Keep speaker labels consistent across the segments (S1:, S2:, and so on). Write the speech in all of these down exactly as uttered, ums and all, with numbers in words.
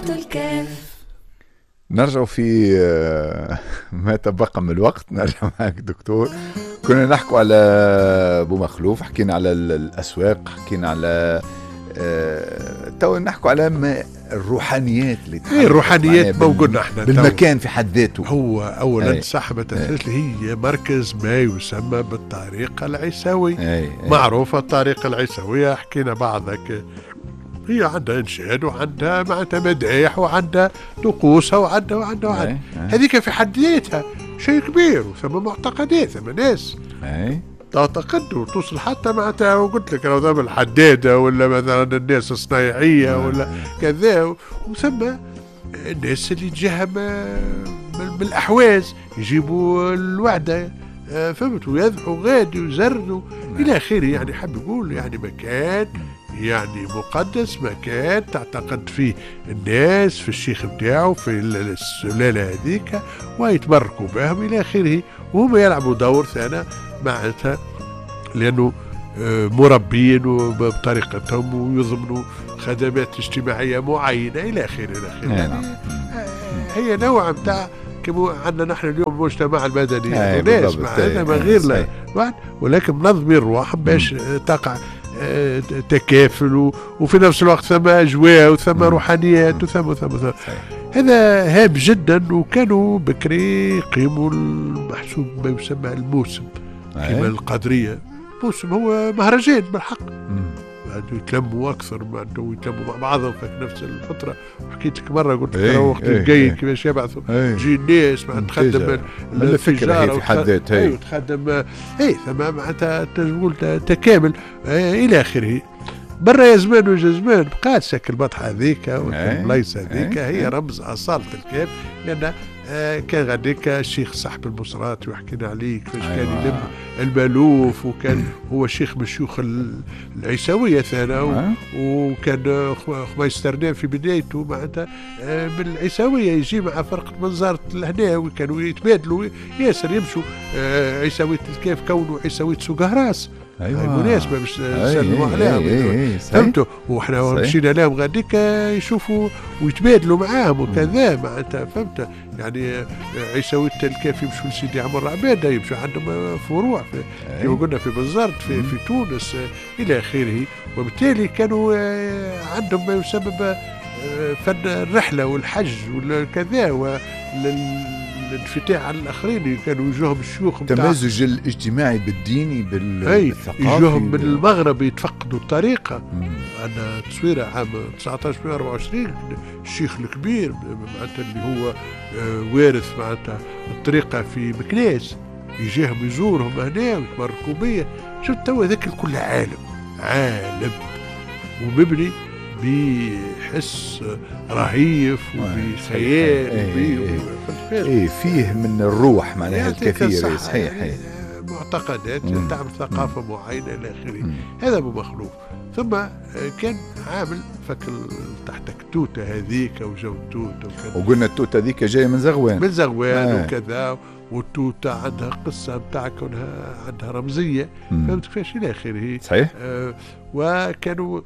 S1: صوت الكاف.
S2: نرجع في ما تبقى من الوقت. نرجع معك دكتور. كنا نحكوا على أبو مخلوف، حكينا على الأسواق، حكينا على أه... تو نحكوا على ما الروحانيات اللي
S3: هي الروحانيات موجودة احنا
S2: بالمكان في حد ذاته.
S3: هو أولا صاحبة الثلاث هي مركز ما يسمى بالطريقة العيساوية. معروفة الطريقة العيساوية، حكينا بعضك هي عندها إنشاد وعندها معناتها مدايح وعندها طقوسها وعندها وعندها وعندها هذيك في حد ذاتها شيء كبير، وثم معتقدات، ثم ناس تعتقد وتوصل حتى معناتها، وقلت لك لو ذم الحدادة ولا مثلا الناس الصنايعية ولا كذا، وثم الناس اللي تجيها من الأحواز يجيبوا الوعدة، فهمت، ويذبحوا غادي ويزردوا إلى آخره. يعني حاب يقول يعني مكان يعني مقدس، مكان تعتقد فيه الناس في الشيخ بتاعه في السلالة هذيك ويتبركوا بهم إلى آخره، وهم يلعبوا دور ثاني معناتها لأنه مربين بطريقتهم ويضمنوا خدمات اجتماعية معينة إلى آخره إلى آخره. يعني هي نوع متاع كما عندنا نحن اليوم المجتمع المدني ناس معناتها ما غير لا، ولكن منظمين الروح باش تقع تكافل، وفي نفس الوقت ثم أجواء وثم روحانيات وثم وثم وثم هذا هام جدا. وكانوا بكري يقيموا المحسوب ما يسمى الموسم كما القادرية. موسم هو مهرجان بالحق، يتلموا أكثر ما يتلموا مع بعضهم في نفس الفترة. حكيت لك مرة قلت لك وقت الجاي كيفاش يبعثوا تجي الناس مع تخدم
S2: الفكرة في حد ذاتها،
S3: أيوة تخدم أي ثم معناتها تقول تكامل إلى آخره. برا يا زمان وجا زمان بقات شكل البطحة هذيك والبلايص هذيك هي رمز أصالة الكاف، لأن آه كان غاديك الشيخ صاحب البصرات وحكينا عليه كيفاش أيوة. كان يلم المالوف، وكان هو شيخ من شيوخ العيساوية ثانا، وكان خميس ترنام في بدايته معناتها آه من العيساوية، يجي مع فرقة منظرة الهناوي كانوا يتبادلوا ياسر يمشوا آه عيساوية الكاف كونوا عيساوية سوقهراس. أيوة. مناسبة باش نسلموا عليهم، فهمتوا، وإحنا مشينا لهم غاديك يشوفوا ويتبادلوا معاهم وكذا معناتها، فهمت. يعني عيساوية الكاف يمشوا لسيدي عمر عبادة، يمشوا عندهم فروع كما قلنا في بنزرت في, في تونس إلى آخره. وبالتالي كانوا عندهم ما يسمى فن الرحلة والحج والكذا والانفتاح على الآخرين. كانوا يجوهم الشيوخ
S2: التمازج الاجتماعي بالديني بالثقافي،
S3: يجوهم من المغرب يتفقدوا الطريقة. عندنا تصويرة عام تسعة عشر أربعة وعشرين الشيخ الكبير معناتها اللي هو وارث معناتها الطريقة في مكناس، يجيهم يزورهم هنا ويتبركوا بيه. شفت توا ذاك الكل عالم عالم ومبني بحس رهيف وبخيال
S2: ايه فيه من الروح معناها الكثير. صحيح
S3: معتقدات تعمل ثقافة معينة إلى آخره. هذا أبو مخلوف. ثم كان عامل فك تحت التوتة هذيك وجو التوتة،
S2: وقلنا التوتة هذيك جاية من زغوان
S3: من زغوان آه. وكذا، والتوتة عندها قصة بتاع كونها عندها رمزية، فهمت كيفاش إلى آخره.
S2: صحيح.
S3: آه وكانوا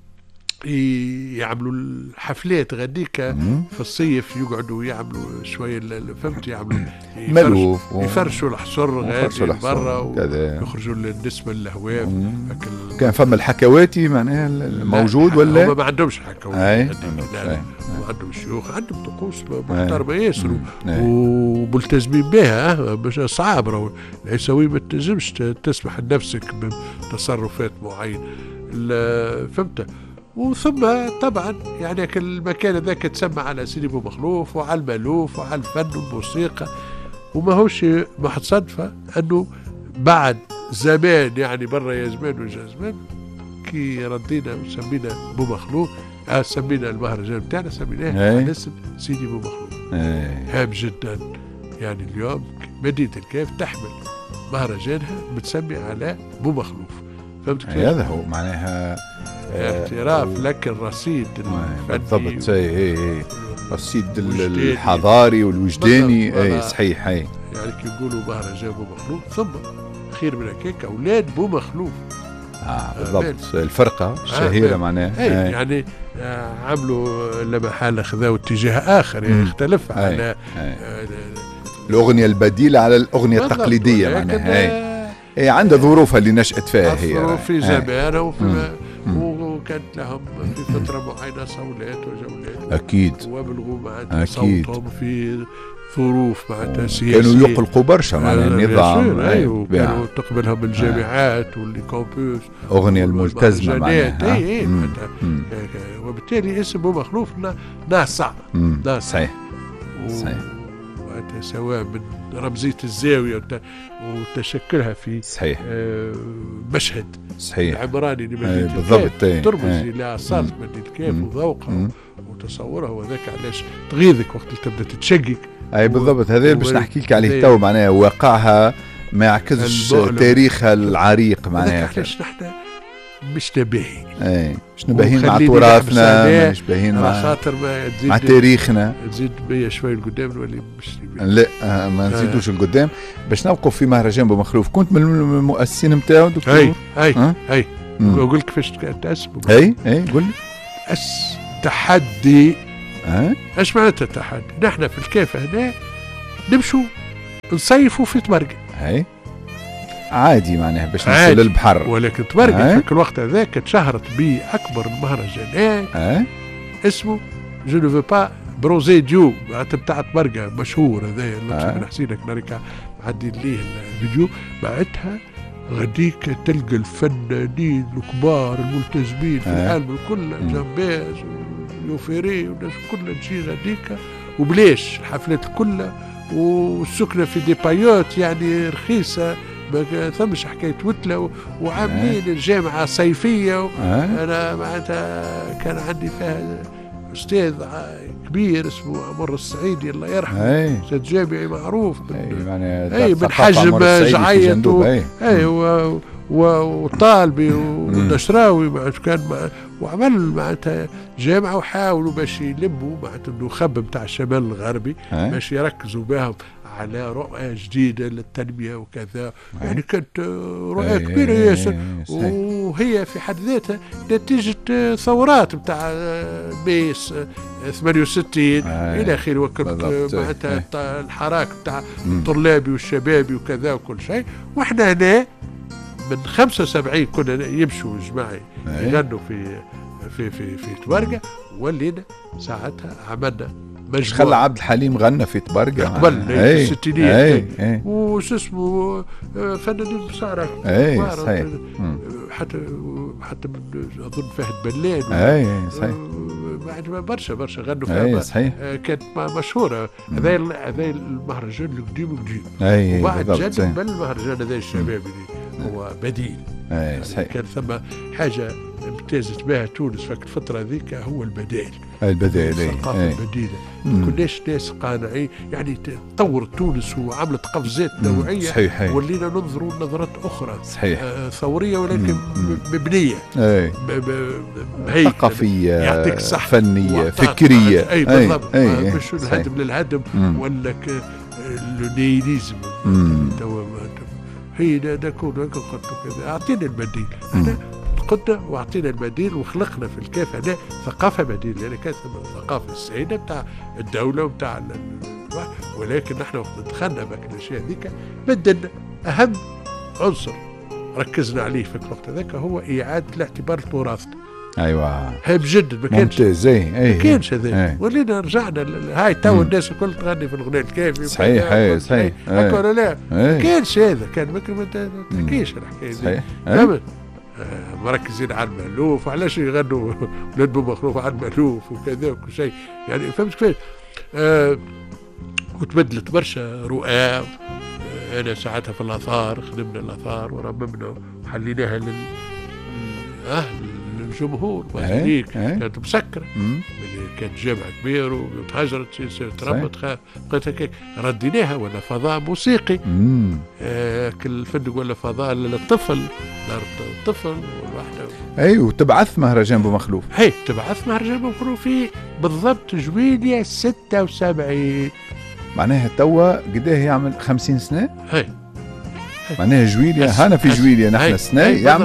S3: يعملوا الحفلات غاديك في الصيف، يقعدوا يعملوا شويه فهمت، يعملوا
S2: ملوف
S3: يفرشوا الحصر غادي برا ويخرجوا النسمه للهواء.
S2: كان فما الحكواتي معناها موجود ولا
S3: هم ما عندهمش حكواتي؟ ما عندهم شيوخ، عندهم طقوس محترمه ياسر وملتزمين بها، باش صعاب راهو العيساوي ما تنجمش تسمح لنفسك بتصرفات معينه، فهمت. وثم طبعا يعني المكان ذاك تسمى على سيدي أبو مخلوف وعلى المالوف وعلى الفن والموسيقى. وما هوش ما صدفة أنه بعد زمان يعني برا يا زمان وجا زمان كي ردينا وسمينا أبو مخلوف، آه سمينا المهرجان بتاعنا سميناه على اسم سيدي أبو مخلوف. هام جدا. يعني اليوم مدينة الكاف تحمل مهرجانها متسمي على أبو مخلوف، فهمت كيف؟
S2: هذا هو معناها
S3: اعتراف آه لك الرصيد
S2: الفني بالضبط. اي الرصيد الحضاري والوجداني. اي صحيح. اي
S3: يعني كي يقولوا مهرجان بو مخلوف، ثم خير من هكاك اولاد بو مخلوف
S2: اه بالضبط الفرقه الشهيره آه معناها
S3: اي يعني آه عملوا لما حال خذوا اتجاه اخر يعني يختلف على آه
S2: الاغنيه البديله على الاغنيه التقليديه معناها اي اي عندها ظروفها اللي نشأت فيها هي
S3: ظروف في زمان وفي وكانت لهم في فتره معينه صولات وجولات
S2: اكيد
S3: وبلغوا معناتها صوتهم في ظروف معناتها سياسيه
S2: كانوا يقلقوا برشا معناها النظام
S3: ايوه كانوا تقبلهم الجامعات واللي كومبوس
S2: اغنيه الملتزمه معناها
S3: اي اي وبالتالي اسم بو مخلوف ناصع
S2: ناصع صحيح
S3: صحيح سواء من رمزية الزاوية وتشكلها في
S2: صحيح
S3: آه مشهد
S2: صحيح
S3: العمراني لمدينة
S2: بالضبط
S3: ترمز إلى أصالة مدينة الكاف وذوقها وتصورها وذاك علاش تغيظك وقت اللي تبدا تتشقق.
S2: أي بالضبط هذا باش نحكي لك عليه تو معناها واقعها ما يعكسش تاريخها العريق معناها.
S3: علاش نحن مش نباهي
S2: اي مش نباهيين مع تراثنا مش باهيين مع خاطر ما تزيد مع تاريخنا
S3: تزيد بيا شوي لقدام نولي مش
S2: لا آه ما نزيدوش لقدام باش نوقف في مهرجان بومخلوف. كنت من المؤسسين نتاعو دكتور؟
S3: اي اي أه؟ اي نقول لك كيفاش تاسس
S2: اي اي قول لي.
S3: اس تحدي
S2: اه
S3: اش معناتها تحدي؟ نحن في الكاف هنا نمشوا نصيفوا في تبرقة.
S2: اي عادي معناها باش نوصل للبحر.
S3: ولكن تبرقة في الوقت هذاك تشهرت بأكبر المهرجانات
S2: اه
S3: اسمه جو نو فو با بروزي ديو معناتها بتاع تبرقة مشهور هذايا لطفي بن حسين ناريكا معدي ليه الفيديو بعتها غاديك تلقى الفنانين الكبار الملتزمين في العالم الكل جامباز ويوفيري والناس كلها تجي غاديك وبلاش الحفلات الكلها والسكنة في دي بايوت يعني رخيصة ما ثمش حكاية وتلة وعاملين الجامعة صيفية. أنا معناتها كان عندي فيها أستاذ كبير اسمه عمر السعيدي الله يرحمه أستاذ جامعي معروف
S2: أي
S3: من حجم جعيت أي وطالبي والنشراوي كان وعمل معناتها جامعة وحاولوا باش يلموا معناتها النخب نتاع الشمال الغربي باش يركزوا بهم على رؤى جديدة للتنمية وكذا. يعني كانت رؤى كبيرة ياسر وهي في حد ذاتها نتيجة ثورات نتاع ميس ثمانية وستين إلى آخره وكانت معناتها الحراك نتاع الطلابي والشبابي وكذا وكل شيء. وإحنا هنا من خمسة وسبعين كنا يمشوا جماعي يغنوا في في في في تبرقة ولينا ساعتها عملنا
S2: مش خلى عبد الحليم غنى في تبرقة
S3: قبل في الستينيات وش اسمه فنانين بصارة
S2: اي صحيح
S3: حتى حتى اظن فهد بلان
S2: اي صحيح
S3: برشا برشا غنوا فيها
S2: صحيح
S3: كانت مشهورة. هذا هذا المهرجان القديم القديم
S2: اي
S3: وبعد جد بل المهرجان هذا الشبابي هو بديل.
S2: اي صحيح
S3: كان ثم حاجة امتازت بها تونس في الفترة ذيك هو البدائل.
S2: البدائل
S3: الثقافة البديلة كلش ناس قانعين يعني تطور تونس وعملت قفزات نوعية
S2: صحيح.
S3: ولينا ننظروا نظرات أخرى
S2: صحيح.
S3: آه ثورية ولكن مبنية
S2: ثقافية يعطيك صح فنية فكرية.
S3: أي بالضبط مش الهدم للهدم ولا النيليزم هي دا كون هكا كذا أعطينا البديل. أنا قلنا واعطينا البديل وخلقنا في الكاف هنا ثقافه بديل لان كانت الثقافه السائده بتاع الدوله وبتاع ولكن نحن وقت دخلنا بك الاشياء هذيك بدلنا اهم عنصر ركزنا عليه في الوقت هذاك هو اعاده الاعتبار تراثنا.
S2: ايوه
S3: هي بجد ما كانش
S2: ممتاز اي
S3: ما كانش هذا ولينا رجعنا هاي تو الناس الكل تغني في الغناء الكافي
S2: صحيح اي صحيح
S3: هكا ولا لا ما كانش هذا كان ما تحكيش الحكايه
S2: صحيح
S3: آه مركزين على المألوف وعلاش يغنوا ولاد بومخلوف على المألوف وكذا وكل شيء يعني فهمت كيفاش. آه وتبدلت برشا رؤى. آه انا ساعتها في الاثار خدمنا الاثار ورممنا وحليناها لل اه للجمهور وهذيك كانت مسكره كانت جامعه كبير وتهجرت تربت بقيت هكاك رديناها ولا فضاء موسيقي آه كل فندق ولا فضاء للطفل دار الطفل والوحده.
S2: اي وتبعث مهرجان بومخلوف.
S3: هي تبعث مهرجان بومخلوف في بالضبط جويلية ستة وسبعين
S2: معناها توا قداه يعمل خمسين سنة.
S3: هي
S2: معناها جويلية هانا في جويلية نحن سنة يعمل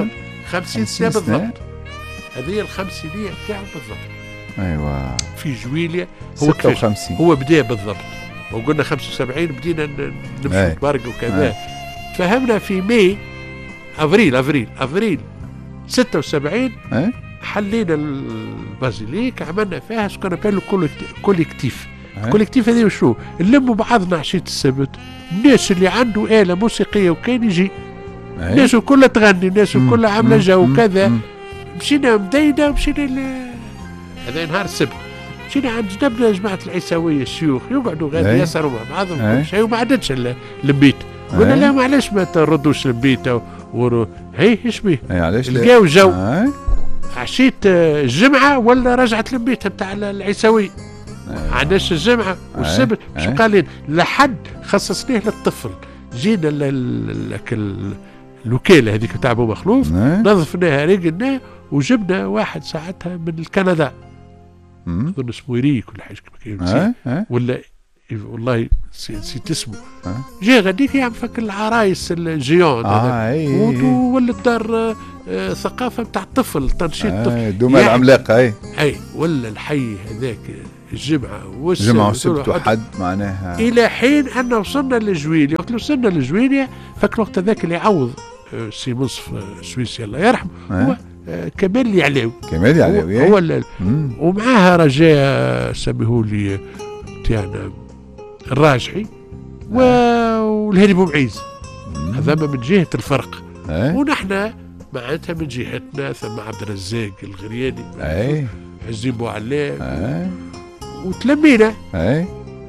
S3: خمسين سنة بالضبط. هذه الخمسينية بتاعه بالضبط.
S2: ايوه
S3: في جويليا هو
S2: ستة وخمسين
S3: هو بدا بالضبط، وقلنا خمسة وسبعين بدينا نمشي نتبرق وكذا. أي. فهمنا في ماي افريل افريل افريل ستة وسبعين. أي. حلينا البازيليك، عملنا فيها سكون ابيلو كوليكتيف. الكوليكتيف هذه وشو؟ نلموا بعضنا عشية السبت، الناس اللي عنده آلة موسيقية وكان يجي، الناس كلها تغني، الناس كلها عاملة جو كذا. مشينا مدينة، مشينا هذا نهار السبت، مشينا عند جنبنا جماعة العيساوية الشيوخ يقعدوا غادي يسهروا مع بعضهم كل شيء، وما عدتش البيت. قلنا لا معلش ما تردوش البيت ورو هي ايش بيه؟ لقاو جو عشية الجمعة ولا رجعت البيت بتاع العيساوي. ما عندناش الجمعة والسبت، مش قالين لحد خصصناه للطفل. جينا لك الوكالة هذيك تاع ابو مخلوف، نظفناها ريقلناه، وجبنا واحد ساعتها من كندا اظن اسمه ريك ولا حاجه كيما ولا والله نسيت اسمه. جا غاديك يعمل فك العرايس الجيون هذا، ولات دار ثقافه نتاع الطفل، تنشيط الطفل
S2: دوما العملاقه. اي
S3: اي ولا الحي هذاك الجمعه
S2: والسبت الجمعه والسبت وحد معناها،
S3: الى حين ان وصلنا لجويليا. وقت وصلنا لجويليا فك الوقت هذاك اللي يعوض سي منصف سويسي الله يرحمه هو كمال اليعلاوي.
S2: كمال اليعلاوي
S3: هو, هو ومعاها رجاء سميهولي تاعنا الراجحي والهادي بومعيز، هذا من جهه الفرق. ونحن معناتها من جهتنا ثم عبد الرزاق الغرياني،
S2: اي
S3: عزيز بوعلام، وتلمينا
S2: اي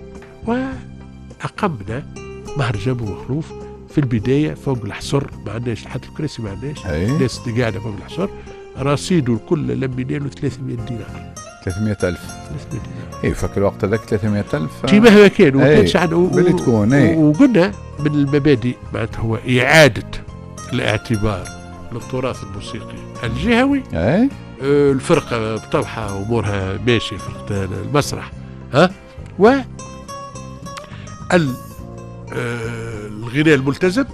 S3: واقمنا مهرجان ابو مخلوف. في البدايه فوق الحصر ما عندناش حتى الكراسي، ما عندناش الناس اللي قاعده فوق الحصر. رصيده الكل لمينا له ثلاثمائة دينار.
S2: ثلاثمائة ألف
S3: ثلاثمائة دينار.
S2: اي فك الوقت هذاك ثلاثمائة ألف
S3: شي مهما كان وما كانش عنده
S2: تكون.
S3: وقلنا من المبادئ معناتها هو اعاده الاعتبار للتراث الموسيقي الجهوي.
S2: اي
S3: الفرقه بطبعها امورها ماشيه، فرقه المسرح ها و الغناء الملتزم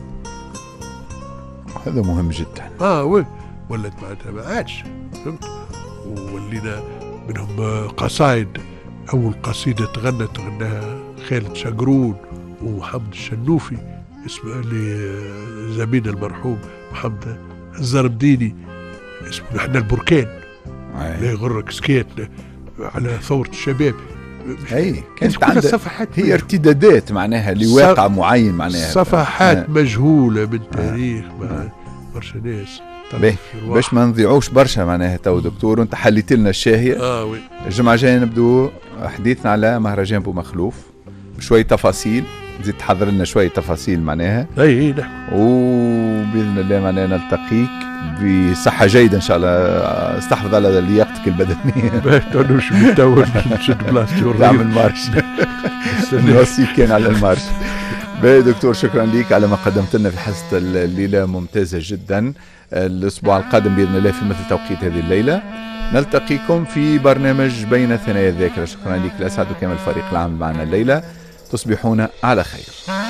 S2: هذا مهم جدا.
S3: اه وي ولات معناتها ما عادش فهمت. وولينا منهم قصايد. اول قصيده تغنت تغناها خالد شقرون ومحمد الشنوفي، اسمه لزميل المرحوم محمد الزربديني، اسمه نحن البركان. لا يغرك سكيت على ثورة الشباب.
S2: اي كانت عندها صفحات، هي ارتدادات معناها لواقع صف... معين معناها
S3: صفحات آه. مجهولة من تاريخ آه. مع برشا ناس.
S2: باش ما نضيعوش برشا معناها تو دكتور وانت حليت لنا الشاهية.
S3: اه وي.
S2: الجمعة الجاية نبدو حديثنا على مهرجان ابو مخلوف بشوية تفاصيل، زيد تحضر لنا شوية تفاصيل معناها.
S3: اي اي نحن
S2: وبإذن الله معناها نلتقيك بصحة جيدة إن شاء الله. استحفظ على لياقتك البدنية
S3: باش تنوش بالتو نشد بلاستي
S2: ونعمل مارش نوصيك كان على المارش. باهي دكتور شكرا ليك على ما قدمت لنا في حصة الليلة ممتازة جدا. الأسبوع القادم بإذن الله في مثل توقيت هذه الليلة نلتقيكم في برنامج بين ثنايا الذاكرة. شكرا ليك الأسعد وكامل الفريق العامل معنا الليلة. تصبحون على خير.